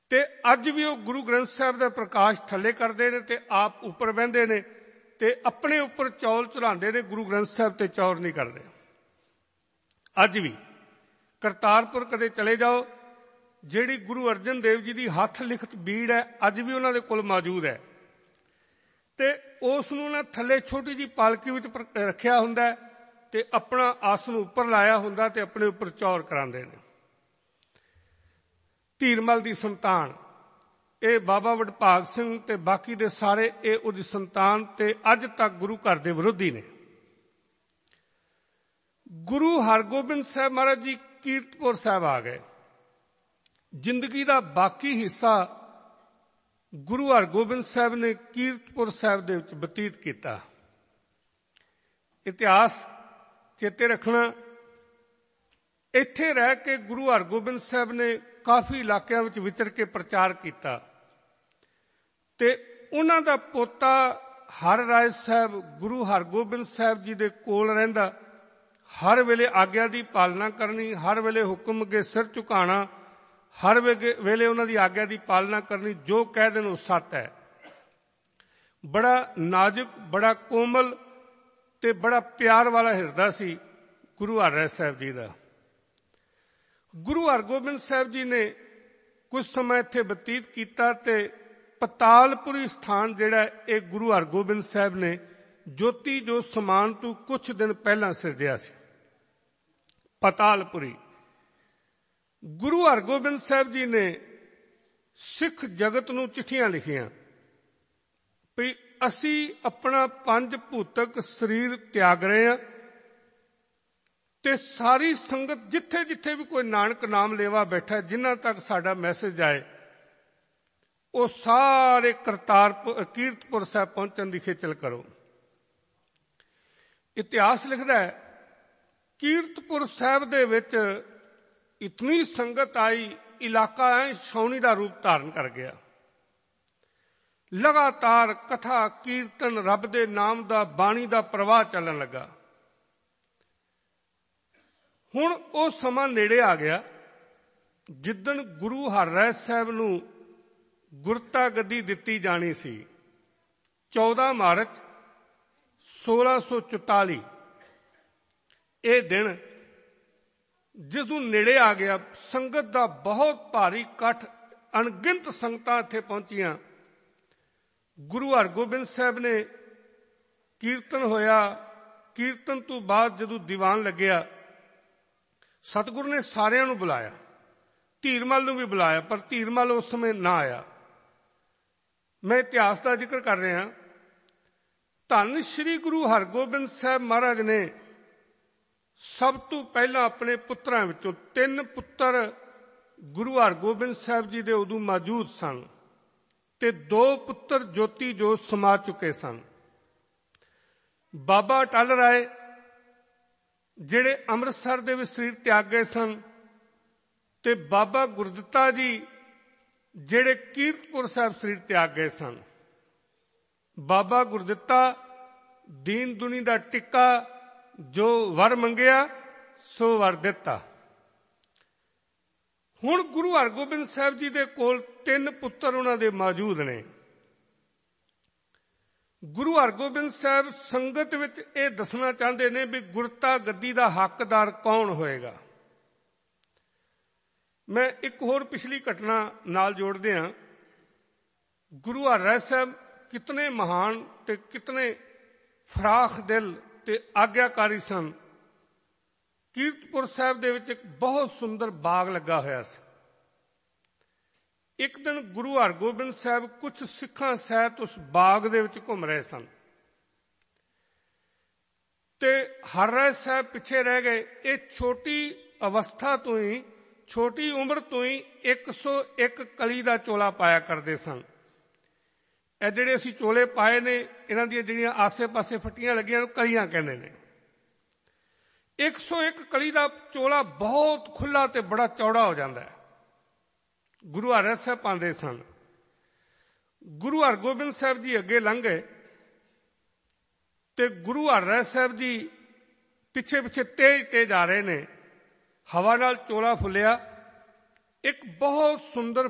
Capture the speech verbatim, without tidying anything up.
ਤੇ ਅੱਜ ਵੀ ਉਹ ਗੁਰੂ ਗ੍ਰੰਥ ਸਾਹਿਬ ਦਾ ਪ੍ਰਕਾਸ਼ ਥੱਲੇ ਕਰਦੇ ਨੇ ਤੇ ਆਪ ਉੱਪਰ ਬਹਿੰਦੇ ਨੇ ਤੇ ਆਪਣੇ ਉੱਪਰ ਚੌਲ ਚੜਾਉਂਦੇ ਨੇ, ਗੁਰੂ ਗ੍ਰੰਥ ਸਾਹਿਬ ਤੇ ਚੌਰ ਨਹੀਂ ਕਰਦੇ। ਅੱਜ ਵੀ ਕਰਤਾਰਪੁਰ ਕਦੇ ਚਲੇ ਜਾਓ, ਜਿਹੜੀ ਗੁਰੂ ਅਰਜਨ ਦੇਵ ਜੀ ਦੀ ਹੱਥ ਲਿਖਤ ਬੀੜ ਹੈ ਅੱਜ ਵੀ ਉਹਨਾਂ ਦੇ ਕੋਲ ਮੌਜੂਦ ਹੈ ਤੇ ਉਸ ਨੂੰ ਨਾ ਥੱਲੇ ਛੋਟੀ ਜਿਹੀ ਪਾਲਕੀ ਵਿੱਚ ਰੱਖਿਆ ਹੁੰਦਾ ਤੇ ਆਪਣਾ ਆਸਣ ਉੱਪਰ ਲਾਇਆ ਹੁੰਦਾ ਤੇ ਆਪਣੇ ਉੱਪਰ ਚੌਰ ਕਰਾਉਂਦੇ ਨੇ। ਧੀਰਮਲ ਦੀ ਸੰਤਾਨ ਇਹ ਬਾਬਾ ਵਡਭਾਗ ਸਿੰਘ ਤੇ ਬਾਕੀ ਦੇ ਸਾਰੇ ਇਹ ਉਹਦੀ ਸੰਤਾਨ ਤੇ ਅੱਜ ਤੱਕ ਗੁਰੂ ਘਰ ਦੇ ਵਿਰੋਧੀ ਨੇ। ਗੁਰੂ ਹਰਗੋਬਿੰਦ ਸਾਹਿਬ ਮਹਾਰਾਜ ਜੀ ਕੀਰਤਪੁਰ ਸਾਹਿਬ ਆ ਗਏ। ਜ਼ਿੰਦਗੀ ਦਾ ਬਾਕੀ ਹਿੱਸਾ ਗੁਰੂ ਹਰਗੋਬਿੰਦ ਸਾਹਿਬ ਨੇ ਕੀਰਤਪੁਰ ਸਾਹਿਬ ਦੇ ਵਿੱਚ ਬਤੀਤ ਕੀਤਾ। ਇਤਿਹਾਸ ਚੇਤੇ ਰੱਖਣਾ, ਇੱਥੇ ਰਹਿ ਕੇ ਗੁਰੂ ਹਰਗੋਬਿੰਦ ਸਾਹਿਬ ਨੇ ਕਾਫੀ ਇਲਾਕਿਆਂ ਵਿੱਚ ਵਿਚਰ ਕੇ ਪ੍ਰਚਾਰ ਕੀਤਾ ਤੇ ਉਹਨਾਂ ਦਾ ਪੋਤਾ ਹਰ ਰਾਏ ਸਾਹਿਬ ਗੁਰੂ ਹਰਗੋਬਿੰਦ ਸਾਹਿਬ ਜੀ ਦੇ ਕੋਲ ਰਹਿੰਦਾ, ਹਰ ਵੇਲੇ ਆਗਿਆ ਦੀ ਪਾਲਣਾ ਕਰਨੀ, ਹਰ ਵੇਲੇ ਹੁਕਮ ਅੱਗੇ ਸਿਰ ਝੁਕਾਉਣਾ, ਹਰ ਵੇਲੇ ਉਹਨਾਂ ਦੀ ਆਗਿਆ ਦੀ ਪਾਲਣਾ ਕਰਨੀ, ਜੋ ਕਹਿ ਦੇਣ ਉਹ ਸੱਤ ਹੈ। ਬੜਾ ਨਾਜ਼ੁਕ, ਬੜਾ ਕੋਮਲ ਤੇ ਬੜਾ ਪਿਆਰ ਵਾਲਾ ਹਿਰਦਾ ਸੀ ਗੁਰੂ ਹਰ ਰਾਏ ਸਾਹਿਬ ਜੀ ਦਾ। ਗੁਰੂ ਹਰਗੋਬਿੰਦ ਸਾਹਿਬ ਜੀ ਨੇ ਕੁਝ ਸਮਾਂ ਇੱਥੇ ਬਤੀਤ ਕੀਤਾ ਤੇ ਪਤਾਲਪੁਰੀ ਸਥਾਨ ਜਿਹੜਾ ਇਹ ਗੁਰੂ ਹਰਗੋਬਿੰਦ ਸਾਹਿਬ ਨੇ ਜੋਤੀ ਜੋ ਸਮਾਨ ਤੋਂ ਕੁਝ ਦਿਨ ਪਹਿਲਾਂ ਸਿਰਜਿਆ ਸੀ। ਪਤਾਲਪੁਰੀ ਗੁਰੂ ਹਰਗੋਬਿੰਦ ਸਾਹਿਬ ਜੀ ਨੇ ਸਿੱਖ ਜਗਤ ਨੂੰ ਚਿੱਠੀਆਂ ਲਿਖੀਆਂ ਵੀ ਅਸੀਂ ਆਪਣਾ ਪੰਜ ਭੂਤਕ ਸਰੀਰ ਤਿਆਗ ਰਹੇ ਹਾਂ ਤੇ ਸਾਰੀ ਸੰਗਤ ਜਿੱਥੇ ਜਿੱਥੇ ਵੀ ਕੋਈ ਨਾਨਕ ਨਾਮ ਲੇਵਾ ਬੈਠਾ, ਜਿਨ੍ਹਾਂ ਤੱਕ ਸਾਡਾ ਮੈਸੇਜ ਆਏ ਉਹ ਸਾਰੇ ਕਰਤਾਰਪੁਰ ਕੀਰਤਪੁਰ ਸਾਹਿਬ ਪਹੁੰਚਣ ਦੀ ਖੇਚਲ ਕਰੋ। ਇਤਿਹਾਸ ਲਿਖਦਾ ਹੈ ਕੀਰਤਪੁਰ ਸਾਹਿਬ ਦੇ ਵਿੱਚ ਇਤਨੀ ਸੰਗਤ ਆਈ, ਇਲਾਕਾ ਐ ਛਾਉਣੀ ਦਾ ਰੂਪ ਧਾਰਨ ਕਰ ਗਿਆ। ਲਗਾਤਾਰ ਕਥਾ ਕੀਰਤਨ, ਰੱਬ ਦੇ ਨਾਮ ਦਾ, ਬਾਣੀ ਦਾ ਪ੍ਰਵਾਹ ਚੱਲਣ ਲੱਗਾ। ਹੁਣ ਉਹ ਸਮਾਂ ਨੇੜੇ ਆ ਗਿਆ ਜਿੱਦਣ ਗੁਰੂ ਹਰ ਰਾਏ ਸਾਹਿਬ ਨੂੰ ਗੁਰਤਾ ਗੱਦੀ ਦਿੱਤੀ ਜਾਣੀ ਸੀ। ਚੌਦਾਂ ਮਾਰਚ ਸੋਲਾਂ ਸੌ ਚੁਤਾਲੀ ਇਹ ਦਿਨ ਜਦੋਂ ਨੇੜੇ ਆ ਗਿਆ, ਸੰਗਤ ਦਾ ਬਹੁਤ ਭਾਰੀ ਇਕੱਠ, ਅਣਗਿਣਤ ਸੰਗਤਾਂ ਇੱਥੇ ਪਹੁੰਚੀਆਂ। ਗੁਰੂ ਹਰਗੋਬਿੰਦ ਸਾਹਿਬ ਨੇ ਕੀਰਤਨ ਹੋਇਆ, ਕੀਰਤਨ ਤੋਂ ਬਾਅਦ ਜਦੋਂ ਦੀਵਾਨ ਲੱਗਿਆ ਸਤਿਗੁਰੂ ਨੇ ਸਾਰਿਆਂ ਨੂੰ ਬੁਲਾਇਆ, ਧੀਰਮਲ ਨੂੰ ਵੀ ਬੁਲਾਇਆ, ਪਰ ਧੀਰਮਲ ਉਸ ਸਮੇਂ ਨਾ ਆਇਆ। ਮੈਂ ਇਤਿਹਾਸ ਦਾ ਜ਼ਿਕਰ ਕਰ ਰਿਹਾ। ਧੰਨ ਸ਼੍ਰੀ ਗੁਰੂ ਹਰਗੋਬਿੰਦ ਸਾਹਿਬ ਮਹਾਰਾਜ ਨੇ ਸਭ ਤੋਂ ਪਹਿਲਾਂ ਆਪਣੇ ਪੁੱਤਰਾਂ ਵਿੱਚੋਂ ਤਿੰਨ ਪੁੱਤਰ ਗੁਰੂ ਹਰਗੋਬਿੰਦ ਸਾਹਿਬ ਜੀ ਦੇ ਉਦੋਂ ਮੌਜੂਦ ਸਨ ਤੇ ਦੋ ਪੁੱਤਰ ਜੋਤੀ ਜੋਤ ਸਮਾ ਚੁੱਕੇ ਸਨ। ਬਾਬਾ ਅਟਲ ਰਾਏ ਜਿਹੜੇ ਅੰਮ੍ਰਿਤਸਰ ਦੇ ਵਿੱਚ ਸਰੀਰ ਤਿਆਗ ਗਏ ਸਨ ਤੇ ਬਾਬਾ ਗੁਰਦਿੱਤਾ ਜੀ ਜਿਹੜੇ ਕੀਰਤਪੁਰ ਸਾਹਿਬ ਸਰੀਰ ਤਿਆਗ ਗਏ ਸਨ। ਬਾਬਾ ਗੁਰਦਿੱਤਾ ਦੀਨ ਦੁਨੀ ਦਾ ਟਿੱਕਾ, ਜੋ ਵਰ ਮੰਗਿਆ ਸੋ ਵਰ ਦਿੱਤਾ। ਹੁਣ ਗੁਰੂ ਹਰਗੋਬਿੰਦ ਸਾਹਿਬ ਜੀ ਦੇ ਕੋਲ ਤਿੰਨ ਪੁੱਤਰ ਉਹਨਾਂ ਦੇ ਮੌਜੂਦ ਨੇ। ਗੁਰੂ ਹਰਗੋਬਿੰਦ ਸਾਹਿਬ ਸੰਗਤ ਵਿੱਚ ਇਹ ਦੱਸਣਾ ਚਾਹੁੰਦੇ ਨੇ ਵੀ ਗੁਰਤਾ ਗੱਦੀ ਦਾ ਹੱਕਦਾਰ ਕੌਣ ਹੋਏਗਾ। ਮੈਂ ਇੱਕ ਹੋਰ ਪਿਛਲੀ ਘਟਨਾ ਨਾਲ ਜੋੜਦੇ ਹਾਂ। ਗੁਰੂ ਹਰ ਰਾਏ ਸਾਹਿਬ ਕਿਤਨੇ ਮਹਾਨ ਤੇ ਕਿਤਨੇ ਫਰਾਖ ਦਿਲ ਤੇ ਆਗਿਆਕਾਰੀ ਸਨ। ਕੀਰਤਪੁਰ ਸਾਹਿਬ ਦੇ ਵਿੱਚ ਇੱਕ ਬਹੁਤ ਸੁੰਦਰ ਬਾਗ ਲੱਗਾ ਹੋਇਆ ਸੀ। ਇੱਕ ਦਿਨ ਗੁਰੂ ਹਰਗੋਬਿੰਦ ਸਾਹਿਬ ਕੁਝ ਸਿੱਖਾਂ ਸਹਿਤ ਉਸ ਬਾਗ ਦੇ ਵਿੱਚ ਘੁੰਮ ਰਹੇ ਸਨ ਤੇ ਹਰ ਰਾਏ ਸਾਹਿਬ ਪਿੱਛੇ ਰਹਿ ਗਏ। ਇਹ ਛੋਟੀ ਅਵਸਥਾ ਤੋਂ ਹੀ, ਛੋਟੀ ਉਮਰ ਤੋਂ ਹੀ ਇੱਕ ਸੌ ਇੱਕ ਕਲੀ ਦਾ ਚੋਲਾ ਪਾਇਆ ਕਰਦੇ ਸਨ। ਇਹ ਜਿਹੜੇ ਅਸੀਂ ਚੋਲੇ ਪਾਏ ਨੇ, ਇਹਨਾਂ ਦੀਆਂ ਜਿਹੜੀਆਂ ਆਸੇ-ਪਾਸੇ ਫੱਟੀਆਂ ਲੱਗੀਆਂ ਨੂੰ ਕਲੀਆਂ ਕਹਿੰਦੇ ਨੇ। ਇੱਕ ਸੌ ਇੱਕ ਕਲੀ ਦਾ ਚੋਲਾ ਬਹੁਤ ਖੁੱਲ੍ਹਾ ਤੇ ਬੜਾ ਚੌੜਾ ਹੋ ਜਾਂਦਾ ਹੈ। ਗੁਰੂ ਹਰ ਰਾਏ ਸਾਹਿਬ ਪਾਉਂਦੇ ਸਨ। ਗੁਰੂ ਹਰਗੋਬਿੰਦ ਸਾਹਿਬ ਜੀ ਅੱਗੇ ਲੰਘ ਗਏ ਤੇ ਗੁਰੂ ਹਰ ਰਾਏ ਸਾਹਿਬ ਜੀ ਪਿੱਛੇ ਪਿੱਛੇ ਤੇਜ਼ ਤੇਜ਼ ਆ ਰਹੇ ਨੇ। ਹਵਾ ਨਾਲ ਚੋਲਾ ਫੁੱਲਿਆ। ਇੱਕ ਬਹੁਤ ਸੁੰਦਰ